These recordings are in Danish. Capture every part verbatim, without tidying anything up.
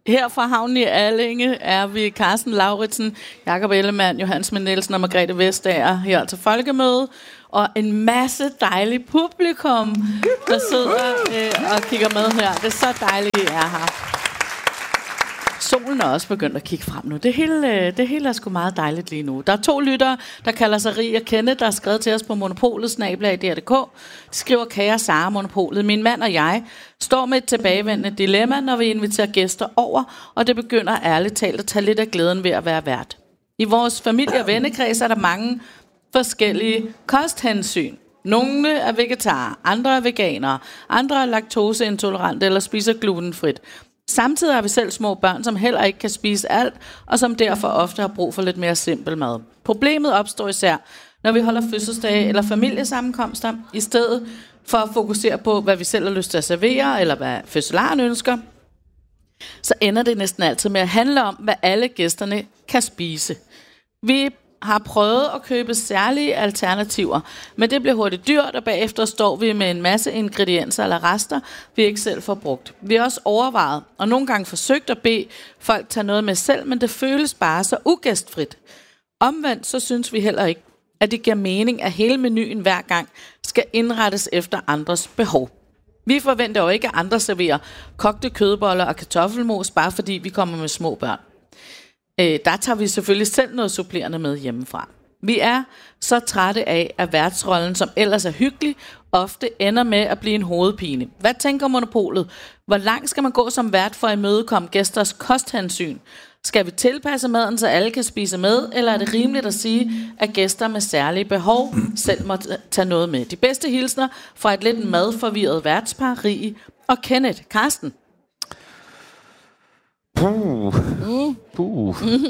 Her fra havnen i Allinge er vi Carsten Lauritsen, Jakob Ellemann, Johannes Schmidt Nielsen og Margrethe Vestager her til folkemøde. Og en masse dejlig publikum, der sidder øh, og kigger med her. Det er så dejligt, I er her. Solen er også begyndt at kigge frem nu. Det hele, det hele er sgu meget dejligt lige nu. Der er to lyttere, der kalder sig Rie og Kenneth, der har skrevet til os på Monopolet, snabel-a D R punktum d k. De skriver, kære Sara Monopolet, min mand og jeg står med et tilbagevendende dilemma, når vi inviterer gæster over, og det begynder ærligt talt at tage lidt af glæden ved at være vært. I vores familie- og vennekreds er der mange forskellige kosthensyn. Nogle er vegetarer, andre er veganere, andre er laktoseintolerante eller spiser glutenfrit. Samtidig har vi selv små børn, som heller ikke kan spise alt, og som derfor ofte har brug for lidt mere simpel mad. Problemet opstår især, når vi holder fødselsdage eller familiesammenkomster, i stedet for at fokusere på, hvad vi selv har lyst til at servere, eller hvad fødselaren ønsker, så ender det næsten altid med at handle om, hvad alle gæsterne kan spise. Vi har prøvet at købe særlige alternativer, men det bliver hurtigt dyrt, og bagefter står vi med en masse ingredienser eller rester, vi ikke selv får brugt. Vi har også overvejet, og nogle gange forsøgt at bede folk tage noget med selv, men det føles bare så ugæstfrit. Omvendt så synes vi heller ikke, at det giver mening, at hele menuen hver gang skal indrettes efter andres behov. Vi forventer jo ikke, at andre serverer kogte kødboller og kartoffelmos, bare fordi vi kommer med små børn. Øh, der tager vi selvfølgelig selv noget supplerende med hjemmefra. Vi er så trætte af, at værtsrollen, som ellers er hyggelig, ofte ender med at blive en hovedpine. Hvad tænker Monopolet? Hvor langt skal man gå som vært for at imødekomme gæsters kosthensyn? Skal vi tilpasse maden, så alle kan spise med, eller er det rimeligt at sige, at gæster med særlige behov selv må tage noget med? De bedste hilsner fra et lidt madforvirret værtspar, Rie og Kenneth. Carsten? Puh. Mm. Puh. Mm.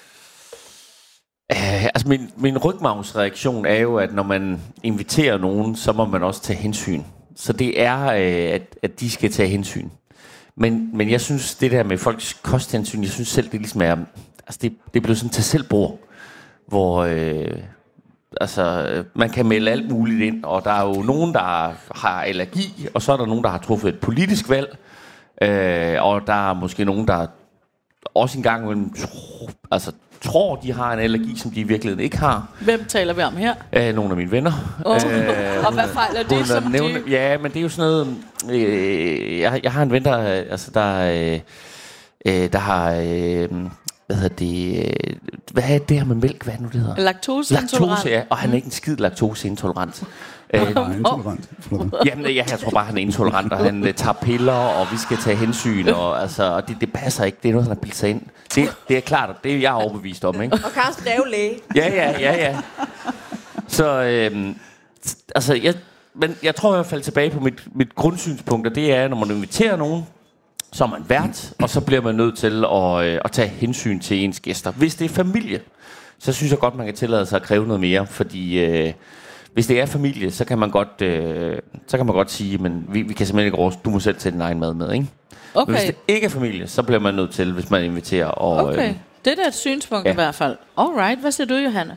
Uh, altså min, min rygmarvsreaktion er jo, at når man inviterer nogen, så må man også tage hensyn. Så det er, uh, at, at de skal tage hensyn. Men, men jeg synes, det der med folks kosthensyn, jeg synes selv, det ligesom er, altså det, det bliver sådan til selvbord, hvor uh, altså, man kan melde alt muligt ind, og der er jo nogen, der har allergi, og så er der nogen, der har truffet et politisk valg, uh, og der er måske nogen, der også engang tro, altså, tror, de har en allergi, som de i virkeligheden ikke har. Hvem taler vi om her? Æh, nogle af mine venner. Oh. Æh, og hvad fejler det, som nævne, de... Ja, men det er jo sådan noget... Øh, jeg, jeg har en ven, der, altså, der, øh, der har... Øh, hvad hedder det... Øh, hvad er det her med mælk? Hvad er det nu, det hedder? Laktoseintolerant. Laktose, ja. Og han er ikke en skid laktoseintolerant. Han er intolerant. Jamen, ja, jeg tror bare, han er intolerant, og han uh, tager piller, og vi skal tage hensyn, og, altså, og det, det passer ikke. Det er noget, han har bildt sig ind. Det, det er klart, det er jeg overbevist om, ikke? Og Carsten er jo læge. Ja, ja, ja, ja. Så, øhm, altså, jeg, men jeg tror, jeg falder tilbage på mit, mit grundsynspunkt, og det er, når man inviterer nogen, så er man vært, og så bliver man nødt til at, øh, at tage hensyn til ens gæster. Hvis det er familie, så synes jeg godt, man kan tillade sig at kræve noget mere, fordi... Øh, Hvis det er familie, så kan man godt, øh, så kan man godt sige, men vi, vi kan simpelthen ikke råse, du må selv tage din egen mad med, ikke? Okay. Men hvis det ikke er familie, så bliver man nødt til, hvis man inviterer. Og, okay, øh, det er da et synspunkt ja. I hvert fald. Alright, hvad siger du, Johanne?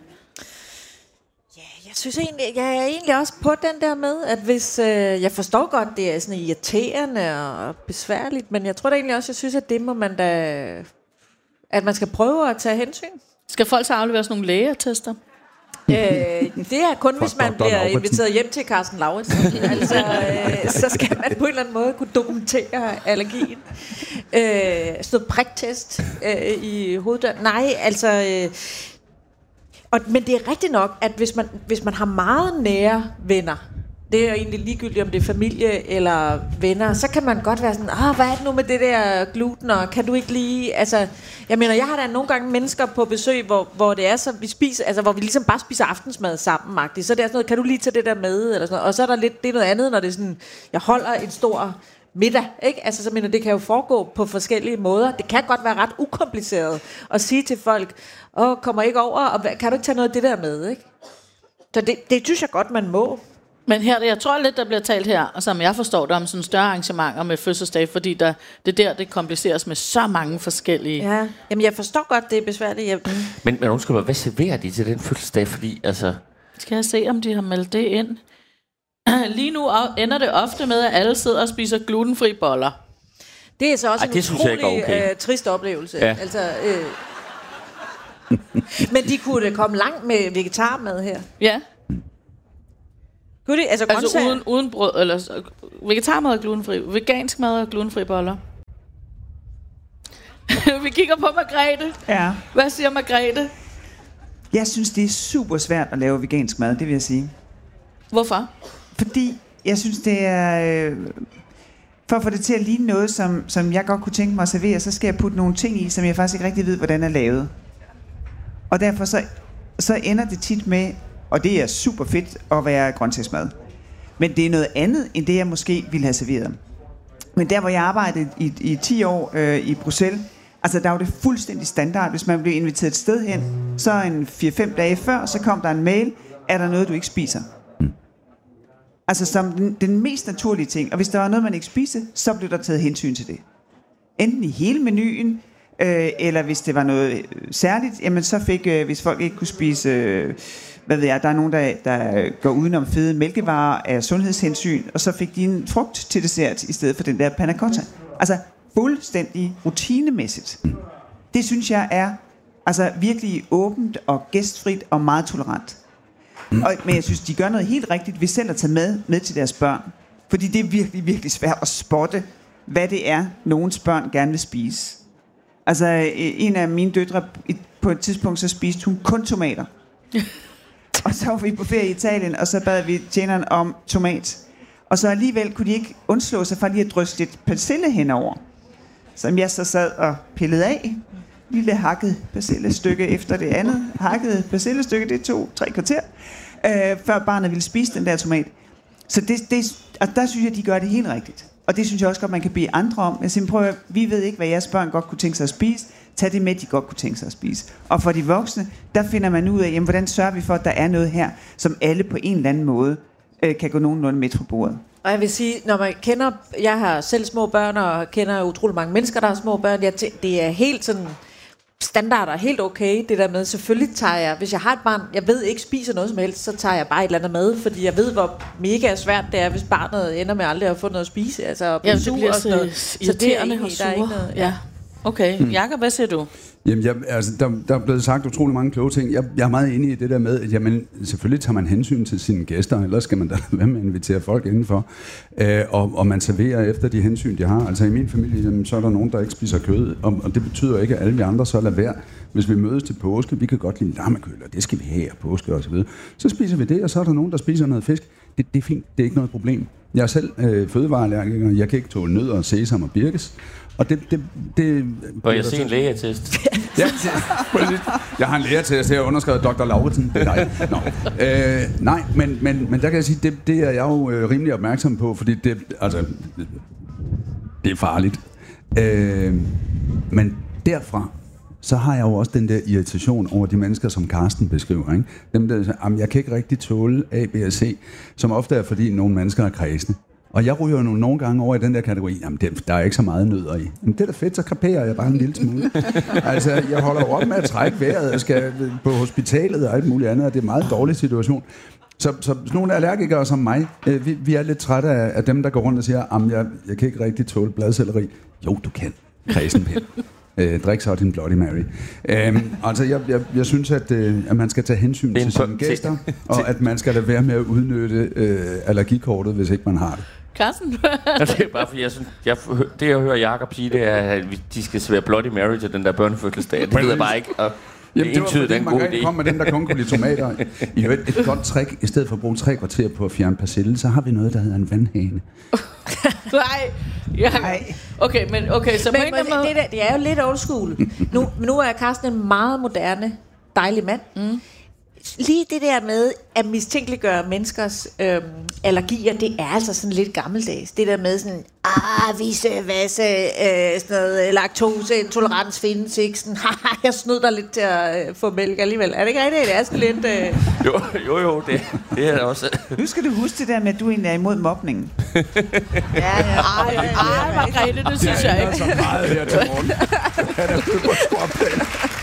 Ja, jeg synes egentlig, jeg er egentlig også på den der med, at hvis, øh, jeg forstår godt, det er sådan irriterende og besværligt, men jeg tror da egentlig også, jeg synes, at det må man da, at man skal prøve at tage hensyn. Skal folk så aflevere sådan nogle lægeattester? Øh, det er kun, hvis man bliver inviteret hjem til Carsten Lauritsen. Altså, øh, så skal man på en eller anden måde kunne dokumentere allergien. Øh, sådan noget priktest øh, i hovedet. Nej, altså... Øh, og, men det er rigtigt nok, at hvis man, hvis man har meget nære venner, det er jo egentlig ligegyldigt, om det er familie eller venner, så kan man godt være sådan, ah, hvad er det nu med det der gluten, og kan du ikke lige, altså, jeg mener, jeg har da nogle gange mennesker på besøg, hvor, hvor det er så, vi spiser, altså, hvor vi ligesom bare spiser aftensmad sammen, magtigt. Så det er sådan noget, kan du lige tage det der med, eller sådan noget. Og så er der lidt, det er noget andet, når det er sådan, jeg holder en stor middag, ikke? Altså, så mener, det kan jo foregå på forskellige måder. Det kan godt være ret ukompliceret at sige til folk, åh, kommer ikke over, og kan du ikke tage noget af det der med, ikke? Så det, det synes jeg godt, man må. Men her, jeg tror lidt, der bliver talt her, og som jeg forstår det, om sådan større arrangementer med fødselsdag, fordi der, det der, det kompliceres med så mange forskellige... Ja, jamen jeg forstår godt, det er besværligt. Jeg... Men, men undskyld mig, hvad serverer de til den fødselsdag? Fordi, altså... Skal jeg se, om de har meldt det ind? Lige nu ender det ofte med, at alle sidder og spiser glutenfri boller. Det er så også Ej, en utrolig okay. øh, trist oplevelse. Ja. Altså, øh, men de kunne komme langt med vegetarmad her. Ja. Kunne de? Altså, altså uden, uden brød, eller vegetarmad og glutenfri, vegansk mad og glutenfri boller. Vi kigger på Margrethe. Ja. Hvad siger Margrethe? Jeg synes, det er super svært at lave vegansk mad, det vil jeg sige. Hvorfor? Fordi jeg synes, det er... Øh, for at få det til at ligne noget, som, som jeg godt kunne tænke mig at servere, så skal jeg putte nogle ting i, som jeg faktisk ikke rigtig ved, hvordan er lavet. Og derfor så, så ender det tit med, og det er super fedt at være grøntsagsmad. Men det er noget andet, end det jeg måske ville have serveret. Men der, hvor jeg arbejdede i, i ti år øh, i Bruxelles, altså der var det fuldstændig standard, hvis man blev inviteret et sted hen, så en fire fem dage før, så kom der en mail, er der noget, du ikke spiser? Mm. Altså som den, den mest naturlige ting. Og hvis der var noget, man ikke spiser, så blev der taget hensyn til det. Enten i hele menuen, øh, eller hvis det var noget særligt, jamen så fik, øh, hvis folk ikke kunne spise... Øh, hvad ved jeg, der er nogen, der, der går udenom fede mælkevarer af sundhedshensyn, og så fik de en frugt til dessert, i stedet for den der panna cotta. Altså fuldstændig rutinemæssigt. Det synes jeg er altså virkelig åbent og gæstfrit og meget tolerant. Og, men jeg synes, de gør noget helt rigtigt ved selv at tage med, med til deres børn. Fordi det er virkelig, virkelig svært at spotte, hvad det er, nogens børn gerne vil spise. Altså en af mine døtre, på et tidspunkt, så spiste hun kun tomater. Og så var vi på ferie i Italien, og så bad vi tjeneren om tomat. Og så alligevel kunne de ikke undslå sig for lige at drysse lidt persille henover, som jeg så sad og pillede af. Lille hakket persillestykke efter det andet. Hakket persillestykke, det tog tre kvarter, øh, før barnet ville spise den der tomat. Så det, det, og der synes jeg, de gør det helt rigtigt. Og det synes jeg også godt, man kan bede andre om. Jeg siger, prøv at, vi ved ikke, hvad jeres børn godt kunne tænke sig at spise. Tag det med, de godt kunne tænke sig at spise. Og for de voksne, der finder man ud af, jamen, hvordan sørger vi for, at der er noget her, som alle på en eller anden måde øh, kan gå nogenlunde midt på bordet. Og jeg vil sige, når man kender, jeg har selv små børn, og kender utrolig mange mennesker, der har små børn, jeg tæ- det er helt sådan standard og helt okay, det der med, selvfølgelig tager jeg, hvis jeg har et barn, jeg ved ikke spiser noget som helst, så tager jeg bare et eller andet med, fordi jeg ved, hvor mega svært det er, hvis barnet ender med aldrig at få noget at spise, altså ja, det bliver så, så irriterende og sure. Ja. Okay, hmm. Jakob, hvad siger du? Jamen, jeg, altså, der, der er blevet sagt utrolig mange kloge ting. Jeg, jeg er meget enig i det der med, at jamen, selvfølgelig tager man hensyn til sine gæster, ellers skal man da være med at invitere folk indenfor. Øh, og, og man serverer efter de hensyn, de har. Altså i min familie, jamen, så er der nogen, der ikke spiser kød, og, og det betyder ikke, at alle vi andre så lader være. Hvis vi mødes til påske, vi kan godt lide lammekød, og det skal vi have, påske og så videre. Så spiser vi det, og så er der nogen, der spiser noget fisk. Det, det er fint, det er ikke noget problem. Jeg er selv øh, fødevareallergiker, jeg kan ikke tåle nødder, sesam og birkes. Og det... det, det og jeg ser en lægeattest. Ja, jeg har en lægeattest, jeg har underskrevet doktor Lauritsen. Det er dig. Nå. Øh, nej, men, men, men der kan jeg sige, det, det er jeg jo øh, rimelig opmærksom på, fordi det, altså, det er farligt. Øh, men derfra, så har jeg jo også den der irritation over de mennesker, som Carsten beskriver. Ikke? Dem, der siger, jeg kan ikke rigtig tåle A, B og C, som ofte er, fordi nogle mennesker er kredsende. Og jeg ryger jo nogle gange over i den der kategori, jamen det, der er ikke så meget nødder i. Men det er da fedt, så kraperer jeg bare en lille smule. Altså, jeg holder jo op med at trække vejret, jeg skal på hospitalet og alt muligt andet, og det er en meget dårlig situation. Så, så sådan nogle allergikere som mig, øh, vi, vi er lidt trætte af, af dem, der går rundt og siger, jamen jeg, jeg kan ikke rigtig tåle bladcelleri. Jo, du kan. Kredsenpind. Øh, drik så din Bloody Mary. Øhm, altså, jeg, jeg, jeg synes, at, øh, at man skal tage hensyn til sine gæster, og at man skal lade være med at udnytte øh, allergikortet, hvis ikke man har det. Carsten? Det er bare fordi, jeg synes, jeg, det jeg hører Jakob sige, det er, at de skal servere Bloody Mary til den der børnefødselsdag. Det ved jeg bare ikke. Og jamen, det var fordi, den man kom med den, der kun kunne lide tomater. I et, et godt trick, i stedet for at bruge tre kvarter på at fjerne persille, så har vi noget, der hedder en vandhane. Nej. Ja. Okay, men okay, så men, på en men, måde... det, der, det er jo lidt old school. Nu, nu er Carsten en meget moderne, dejlig mand. Mm. Lige det der med at mistænkeliggøre menneskers øhm, allergier, det er altså sådan lidt gammeldags. Det der med sådan, ah, vise, vasse, øh, sådan noget laktoseintolerans findes ikke. Sådan, haha, jeg snød dig lidt til at øh, få mælk alligevel. Er det ikke rigtigt? Det er sådan lidt... Øh... Jo, jo, jo, det, det er også... Nu skal du huske det der med, at du egentlig er imod mobningen. ja, ja. Ej, ej, Margrethe, det synes jeg ikke. Det er så meget her til morgen. Han er på skråplan.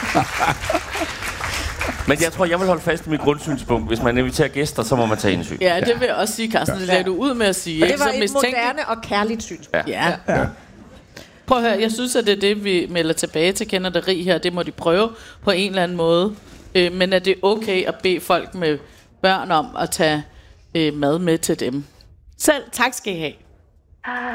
Men jeg tror, jeg vil holde fast i mit grundsynspunkt. Hvis man inviterer gæster, så må man tage hensyn. Ja, det vil jeg også sige, Carsten. Det lader du ud med at sige. Det var et moderne og kærligt synspunkt. Ja. Ja. Ja. prøv at høre, jeg synes, at det er det, vi melder tilbage til Kennedy her. Det må de prøve på en eller anden måde. Øh, men er det okay at bede folk med børn om at tage øh, mad med til dem? Selv tak skal I have.